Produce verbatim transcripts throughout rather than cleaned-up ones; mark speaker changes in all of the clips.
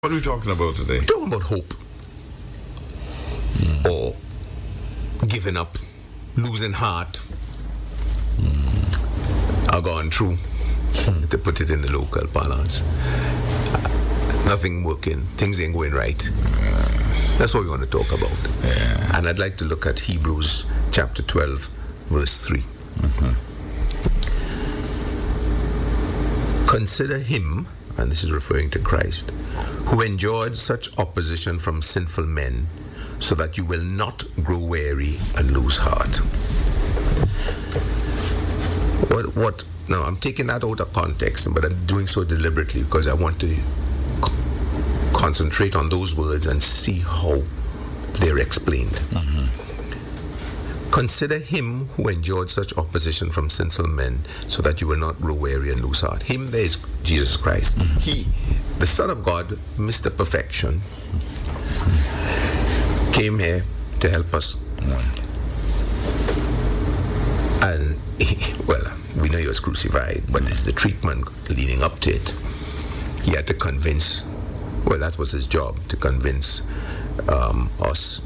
Speaker 1: What are we talking about today?
Speaker 2: We're talking about hope. Mm. Or giving up, losing heart, mm. or gone through, mm. to put it in the local parlance. Uh, nothing working, things ain't going right. Yes. That's what we want to talk about.
Speaker 1: Yeah.
Speaker 2: And I'd like to look at Hebrews chapter twelve, verse three. Mm-hmm. Consider him, and this is referring to Christ, who endured such opposition from sinful men, so that you will not grow weary and lose heart. What, what, now I'm taking that out of context, but I'm doing so deliberately because I want to co- concentrate on those words and see how they're explained. Mm-hmm. Consider him who endured such opposition from sinful men, so that you will not grow weary and lose heart. Him, there is Jesus Christ. Mm-hmm. He, the Son of God, Mister Perfection, mm-hmm. came here to help us. Mm-hmm. And, he, well, we know he was crucified, but it's the treatment leading up to it. He had to convince, well, that was his job, to convince um, us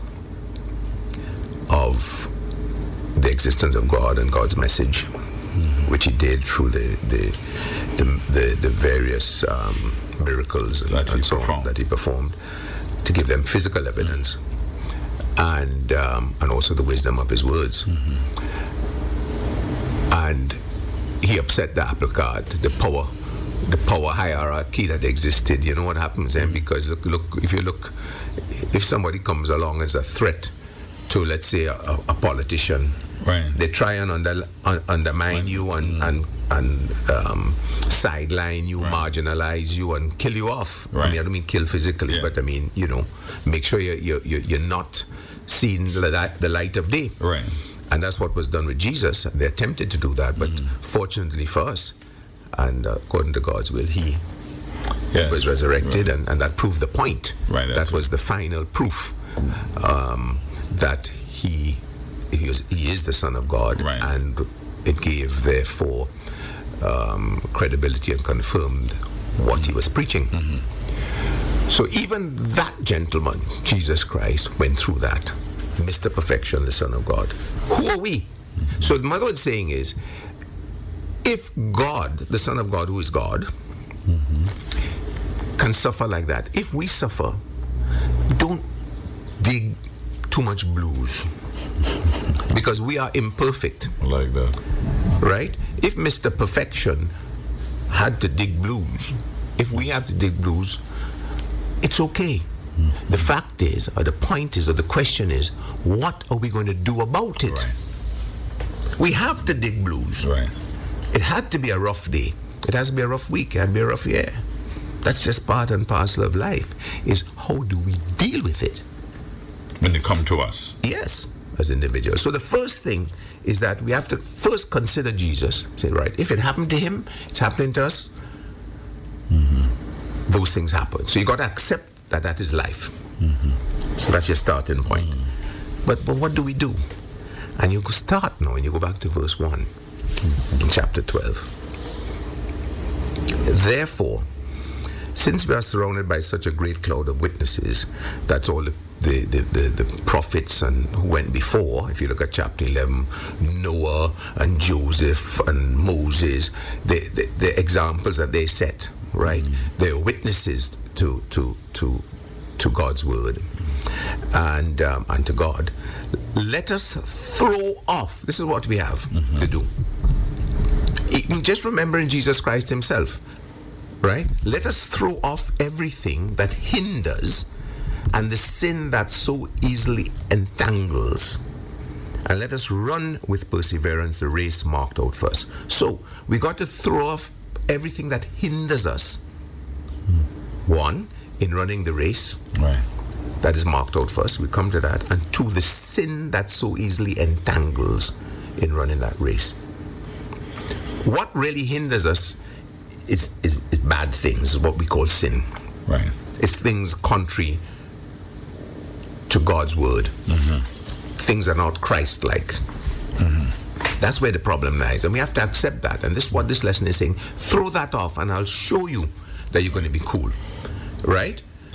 Speaker 2: of the existence of God and God's message, mm-hmm. which he did through the the the, the, the various um, miracles and,
Speaker 1: that,
Speaker 2: and
Speaker 1: he
Speaker 2: so on that he performed, to give them physical evidence, mm-hmm. and um, and also the wisdom of his words. Mm-hmm. And he upset the apple cart, the power, the power hierarchy that existed. You know what happens then? Because look, look, if you look, if somebody comes along as a threat to, let's say, a, a politician,
Speaker 1: right.
Speaker 2: they try and under, un, undermine right. you and mm. and, and um, sideline you, right. marginalize you, and kill you off.
Speaker 1: Right.
Speaker 2: I mean, I don't mean kill physically, yeah. but I mean, you know, make sure you're you're, you're not seeing the light, the light of day.
Speaker 1: Right.
Speaker 2: And that's what was done with Jesus. They attempted to do that, but mm. fortunately for us, and uh, according to God's will, he yes. was resurrected, right. and, and that proved the point.
Speaker 1: Right.
Speaker 2: That was the final proof. Um, that he he is, he is the Son of God,
Speaker 1: right.
Speaker 2: and it gave, therefore, um, credibility and confirmed what he was preaching. Mm-hmm. So even that gentleman, Jesus Christ, went through that. Mister Perfection, the Son of God. Who are we? Mm-hmm. So the mother saying is, if God, the Son of God, who is God, mm-hmm. can suffer like that, if we suffer, don't dig too much blues, because we are imperfect.
Speaker 1: Like that.
Speaker 2: Right? If Mister Perfection had to dig blues, if we have to dig blues, it's okay. Mm-hmm. The fact is, or the point is, or the question is, what are we going to do about it?
Speaker 1: Right.
Speaker 2: We have to dig blues.
Speaker 1: Right.
Speaker 2: It had to be a rough day. It has to be a rough week. It had to be a rough year. That's just part and parcel of life, is how do we deal with it?
Speaker 1: When they come to us.
Speaker 2: Yes, as individuals. So the first thing is that we have to first consider Jesus. Say, right, if it happened to him, it's happening to us. Mm-hmm. Those things happen. So you got to accept that that is life. Mm-hmm. So that's your starting point. Mm-hmm. But but what do we do? And you go start now, and you go back to verse one mm-hmm. in chapter twelve. Therefore, since we are surrounded by such a great cloud of witnesses, that's all the The, the, the, the prophets and who went before. If you look at chapter eleven, Noah and Joseph and Moses, the, the, the examples that they set, right? Mm-hmm. They're witnesses to to to to God's word and um, and to God. Let us throw off. This is what we have mm-hmm. to do. Just remembering Jesus Christ himself, right? Let us throw off everything that hinders and the sin that so easily entangles, and let us run with perseverance the race marked out for us. So we got to throw off everything that hinders us. Hmm. One, in running the race,
Speaker 1: right.
Speaker 2: that is marked out for us. We come to that. And two, the sin that so easily entangles in running that race. What really hinders us is, is, is bad things, what we call sin.
Speaker 1: Right.
Speaker 2: It's things contrary to God's word. Mm-hmm. Things are not Christ-like. Mm-hmm. That's where the problem lies, and we have to accept that. And this is what this lesson is saying. Throw that off, and I'll show you that you're going to be cool. right?